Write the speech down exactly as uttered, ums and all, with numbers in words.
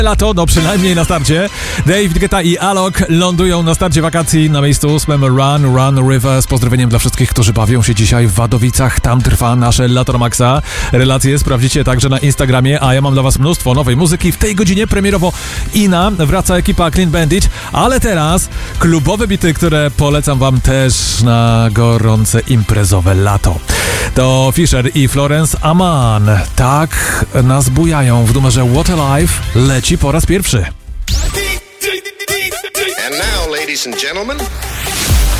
Lato, no przynajmniej na starcie. David Guetta i Alok lądują na starcie wakacji na miejscu Spam Run, Run River z pozdrowieniem dla wszystkich, którzy bawią się dzisiaj w Wadowicach. Tam trwa nasze Lato na Maxa. Relacje sprawdzicie także na Instagramie, a ja mam dla was mnóstwo nowej muzyki. W tej godzinie premierowo Ina, wraca ekipa Clean Bandit, ale teraz klubowe bity, które polecam wam też na gorące imprezowe lato. To Fisher i Florence Aman. Tak nas bujają w numerze What a Life. Leci po raz pierwszy. And now, ladies and gentlemen...